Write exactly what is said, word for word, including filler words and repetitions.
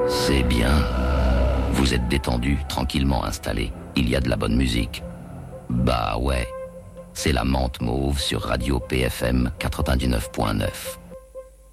C'est bien. Vous êtes détendu, tranquillement installé. Il y a de la bonne musique. Bah ouais. C'est la menthe mauve sur Radio P F M quatre-vingt-dix-neuf point neuf.